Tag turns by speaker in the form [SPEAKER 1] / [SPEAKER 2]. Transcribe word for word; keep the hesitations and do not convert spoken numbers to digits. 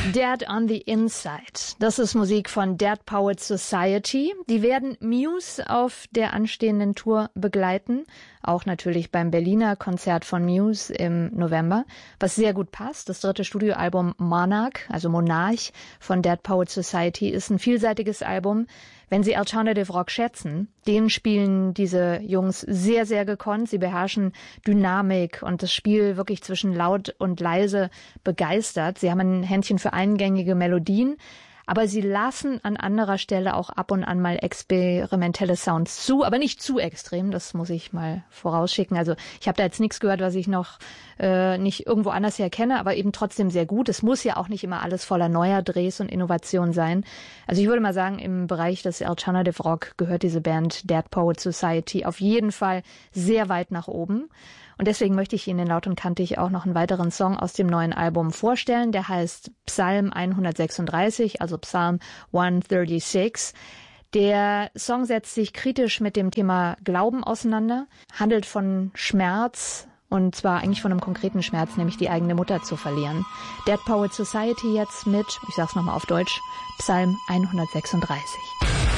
[SPEAKER 1] Dead on the Inside. Das ist Musik von Dead Poets Society. Die werden Muse auf der anstehenden Tour begleiten. Auch natürlich beim Berliner Konzert von Muse im November. Was sehr gut passt. Das dritte Studioalbum Monarch, also Monarch von Dead Poets Society, ist ein vielseitiges Album. Wenn Sie Alternative Rock schätzen, den spielen diese Jungs sehr, sehr gekonnt. Sie beherrschen Dynamik und das Spiel wirklich zwischen laut und leise begeistert. Sie haben ein Händchen für eingängige Melodien, aber sie lassen an anderer Stelle auch ab und an mal experimentelle Sounds zu, aber nicht zu extrem, das muss ich mal vorausschicken. Also ich habe da jetzt nichts gehört, was ich noch äh, nicht irgendwo anders her kenne, aber eben trotzdem sehr gut. Es muss ja auch nicht immer alles voller neuer Drehs und Innovation sein. Also ich würde mal sagen, im Bereich des Alternative Rock gehört diese Band Dead Poets Society auf jeden Fall sehr weit nach oben. Und deswegen möchte ich Ihnen laut und kantig auch noch einen weiteren Song aus dem neuen Album vorstellen. Der heißt Psalm hundertsechsunddreißig, also Psalm hundertsechsunddreißig. Der Song setzt sich kritisch mit dem Thema Glauben auseinander, handelt von Schmerz, und zwar eigentlich von einem konkreten Schmerz, nämlich die eigene Mutter zu verlieren. Dead Poets Society jetzt mit, ich sag's nochmal auf Deutsch, Psalm hundertsechsunddreißig.